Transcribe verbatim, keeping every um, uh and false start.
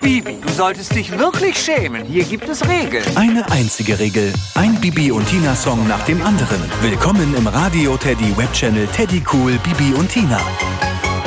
Bibi, du solltest dich wirklich schämen. Hier gibt es Regeln. Eine einzige Regel. Ein Bibi und Tina Song nach dem anderen. Willkommen im Radio Teddy Webchannel Teddy Cool Bibi und Tina.